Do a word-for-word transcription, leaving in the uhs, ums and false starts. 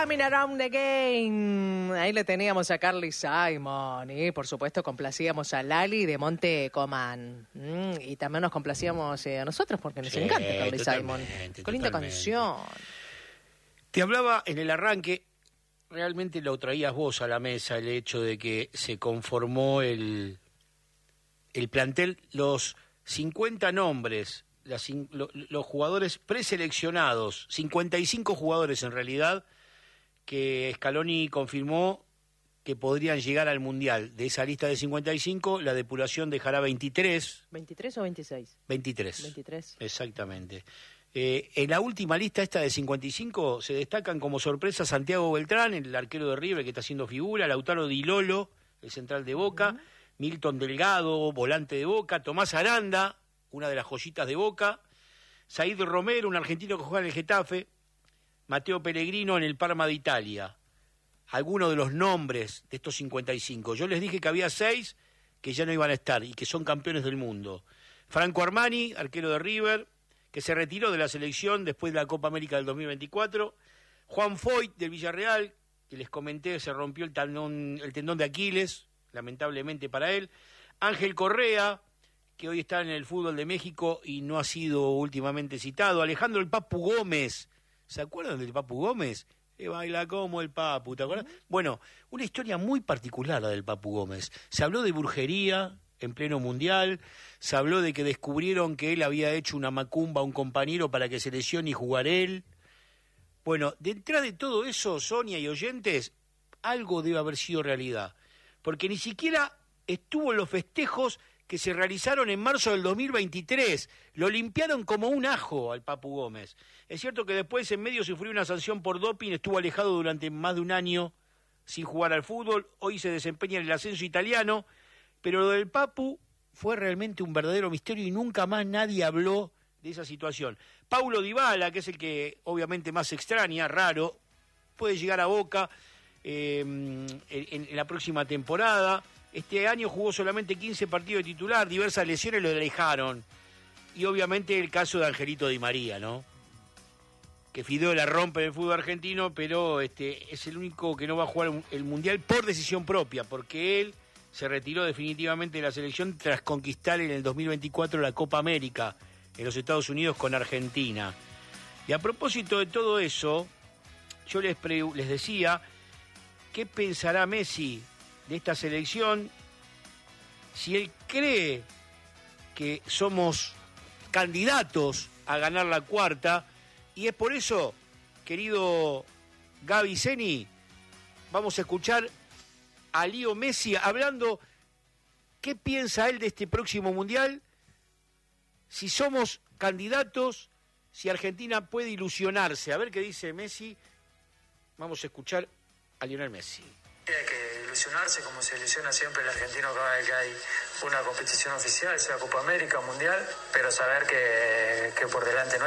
Coming Around the Game. Ahí le teníamos a Carly Simon. Y por supuesto complacíamos a Lali de Monte Comán. Mm, y también nos complacíamos eh, a nosotros porque nos Sí, encanta Carly Simon. Qué linda totalmente. canción. Te hablaba en el arranque, realmente lo traías vos a la mesa, el hecho de que se conformó el, el plantel, los cincuenta nombres, las, lo, los jugadores preseleccionados, cincuenta y cinco jugadores en realidad, que Scaloni confirmó que podrían llegar al Mundial. De esa lista de cincuenta y cinco, la depuración dejará veintitrés. ¿veintitrés o veintiséis? veintitrés. veintitrés. Exactamente. Eh, en la última lista esta de cincuenta y cinco se destacan como sorpresa Santiago Beltrán, el arquero de River que está haciendo figura, Lautaro Di Lolo, el central de Boca, uh-huh. Milton Delgado, volante de Boca, Tomás Aranda, una de las joyitas de Boca, Said Romero, un argentino que juega en el Getafe, Mateo Pellegrino en el Parma de Italia. Algunos de los nombres de estos cincuenta y cinco. Yo les dije que había seis que ya no iban a estar y que son campeones del mundo. Franco Armani, arquero de River, que se retiró de la selección después de la Copa América del dos mil veinticuatro. Juan Foyt del Villarreal, que les comenté, se rompió el tendón, el tendón de Aquiles, lamentablemente para él. Ángel Correa, que hoy está en el fútbol de México y no ha sido últimamente citado. Alejandro el Papu Gómez, ¿se acuerdan del Papu Gómez? Que baila como el Papu, ¿te acuerdas? Bueno, una historia muy particular la del Papu Gómez. Se habló de brujería en pleno mundial, se habló de que descubrieron que él había hecho una macumba a un compañero para que se lesione y jugar él. Bueno, detrás de todo eso, Sonia y oyentes, algo debe haber sido realidad, porque ni siquiera estuvo en los festejos que se realizaron en marzo del dos mil veintitrés. Lo limpiaron como un ajo al Papu Gómez. Es cierto que después en medio sufrió una sanción por doping, estuvo alejado durante más de un año sin jugar al fútbol, hoy se desempeña en el ascenso italiano, pero lo del Papu fue realmente un verdadero misterio y nunca más nadie habló de esa situación. Paulo Dybala, que es el que obviamente más extraña, raro, puede llegar a Boca eh, en, en la próxima temporada. Este año jugó solamente quince partidos de titular, diversas lesiones lo alejaron. Y obviamente el caso de Angelito Di María, ¿no? Que Fideo la rompe en el fútbol argentino, pero este es el único que no va a jugar el Mundial por decisión propia, porque él se retiró definitivamente de la selección tras conquistar en el dos mil veinticuatro la Copa América en los Estados Unidos con Argentina. Y a propósito de todo eso, yo les, pre- les decía, ¿qué pensará Messi de esta selección? Si él cree que somos candidatos a ganar la cuarta, y es por eso, querido Gaby Zeni, vamos a escuchar a Leo Messi hablando qué piensa él de este próximo Mundial, si somos candidatos, si Argentina puede ilusionarse. A ver qué dice Messi. Vamos a escuchar a Lionel Messi. Hay que ilusionarse como se ilusiona siempre el argentino cada vez que hay una competición oficial, sea Copa América o Mundial, pero saber que, que por delante no